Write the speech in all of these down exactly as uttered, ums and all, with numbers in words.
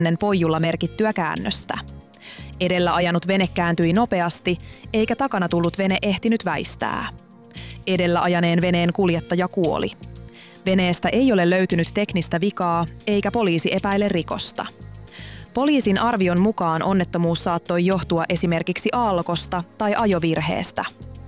ennen poijulla merkittyä käännöstä. Edellä ajanut vene kääntyi nopeasti, eikä takana tullut vene ehtinyt väistää. Edellä ajaneen veneen kuljettaja kuoli. Veneestä ei ole löytynyt teknistä vikaa, eikä poliisi epäile rikosta. Poliisin arvion mukaan onnettomuus saattoi johtua esimerkiksi aallokosta tai ajovirheestä.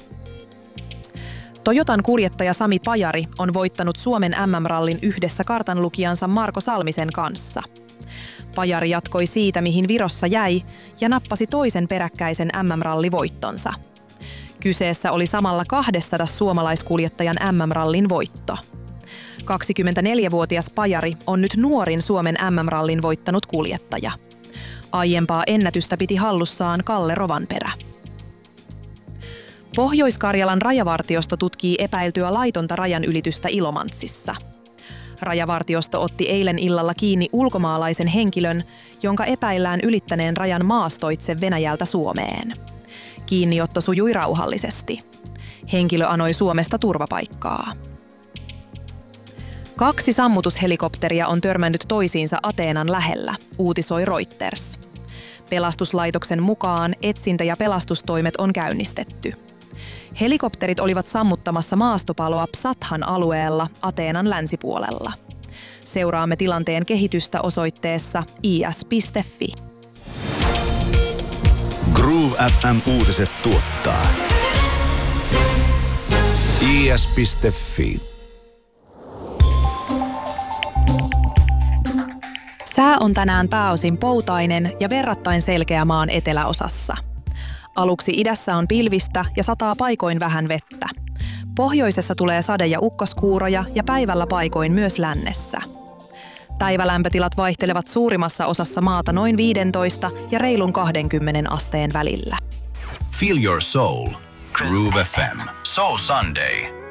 Toyotan kuljettaja Sami Pajari on voittanut Suomen M M-rallin yhdessä kartanlukijansa Marko Salmisen kanssa. Pajari jatkoi siitä, mihin Virossa jäi, ja nappasi toisen peräkkäisen M M-rallivoittonsa. Kyseessä oli samalla kaksisataa suomalaiskuljettajan M M-rallin voitto. kaksikymmentäneljävuotias Pajari on nyt nuorin Suomen M M-rallin voittanut kuljettaja. Aiempaa ennätystä piti hallussaan Kalle Rovanperä. Pohjois-Karjalan rajavartiosto tutkii epäiltyä laitonta rajanylitystä Ilomantsissa. Rajavartiosto otti eilen illalla kiinni ulkomaalaisen henkilön, jonka epäillään ylittäneen rajan maastoitse Venäjältä Suomeen. Kiinniotto sujui rauhallisesti. Henkilö anoi Suomesta turvapaikkaa. Kaksi sammutushelikopteria on törmännyt toisiinsa Ateenan lähellä, uutisoi Reuters. Pelastuslaitoksen mukaan etsintä- ja pelastustoimet on käynnistetty. Helikopterit olivat sammuttamassa maastopaloa Psathan alueella Ateenan länsipuolella. Seuraamme tilanteen kehitystä osoitteessa i s piste f i. Groove F M-uutiset tuottaa i s piste f i. Sää on tänään pääosin poutainen ja verrattain selkeä maan eteläosassa. Aluksi idässä on pilvistä ja sataa paikoin vähän vettä. Pohjoisessa tulee sade- ja ukkoskuuroja ja päivällä paikoin myös lännessä. Päivälämpötilat vaihtelevat suurimmassa osassa maata noin viisitoista ja reilun kaksikymmentä asteen välillä. Feel your soul. Groove F M. Soul Sunday.